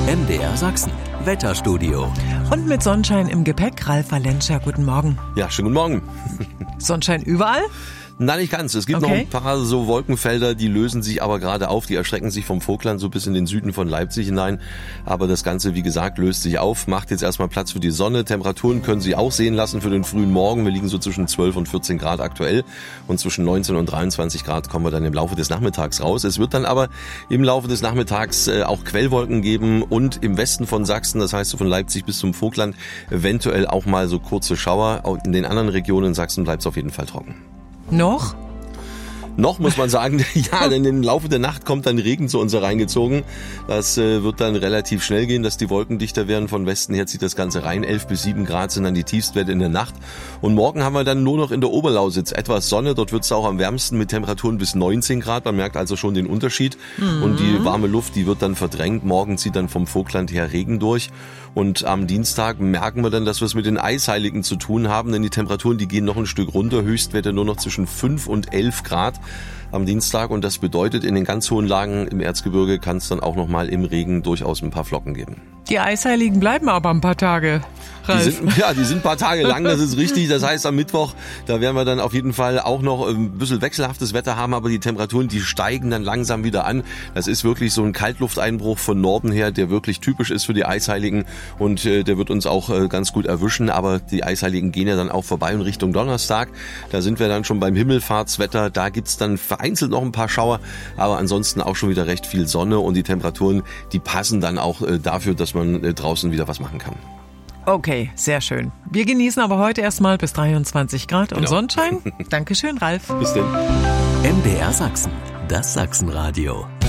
MDR Sachsen, Wetterstudio. Und mit Sonnenschein im Gepäck, Ralf Valenscha, guten Morgen. Ja, schönen guten Morgen. Sonnenschein überall? Nein, nicht ganz. Es gibt noch ein paar so Wolkenfelder, die lösen sich aber gerade auf. Die erstrecken sich vom Vogtland so bis in den Süden von Leipzig hinein. Aber das Ganze, wie gesagt, löst sich auf, macht jetzt erstmal Platz für die Sonne. Temperaturen können Sie auch sehen lassen für den frühen Morgen. Wir liegen so zwischen 12 und 14 Grad aktuell. Und zwischen 19 und 23 Grad kommen wir dann im Laufe des Nachmittags raus. Es wird dann aber im Laufe des Nachmittags auch Quellwolken geben und im Westen von Sachsen, das heißt so von Leipzig bis zum Vogtland, eventuell auch mal so kurze Schauer. In den anderen Regionen Sachsen bleibt es auf jeden Fall trocken. Noch? Noch muss man sagen, ja, denn im Laufe der Nacht kommt dann Regen zu uns hereingezogen. Das wird dann relativ schnell gehen, dass die Wolken dichter werden. Von Westen her zieht das Ganze rein. 11 bis 7 Grad sind dann die Tiefstwerte in der Nacht. Und morgen haben wir dann nur noch in der Oberlausitz etwas Sonne. Dort wird es auch am wärmsten mit Temperaturen bis 19 Grad. Man merkt also schon den Unterschied. Und die warme Luft, die wird dann verdrängt. Morgen zieht dann vom Vogtland her Regen durch. Und am Dienstag merken wir dann, dass wir es mit den Eisheiligen zu tun haben. Denn die Temperaturen, die gehen noch ein Stück runter. Höchstwerte nur noch zwischen 5 und 11 Grad. Am Dienstag, und das bedeutet, in den ganz hohen Lagen im Erzgebirge kann es dann auch nochmal im Regen durchaus ein paar Flocken geben. Die Eisheiligen bleiben aber ein paar Tage, Ralf. Die sind ein paar Tage lang, das ist richtig. Das heißt, am Mittwoch, da werden wir dann auf jeden Fall auch noch ein bisschen wechselhaftes Wetter haben, aber die Temperaturen, die steigen dann langsam wieder an. Das ist wirklich so ein Kaltlufteinbruch von Norden her, der wirklich typisch ist für die Eisheiligen, und der wird uns auch ganz gut erwischen. Aber die Eisheiligen gehen ja dann auch vorbei, und Richtung Donnerstag, da sind wir dann schon beim Himmelfahrtswetter. Da gibt's dann vereinzelt noch ein paar Schauer, aber ansonsten auch schon wieder recht viel Sonne, und die Temperaturen, die passen dann auch dafür, dass man draußen wieder was machen kann. Okay, sehr schön. Wir genießen aber heute erstmal bis 23 Grad und Sonnenschein. Dankeschön, Ralf. Bis denn. MDR Sachsen, das Sachsenradio.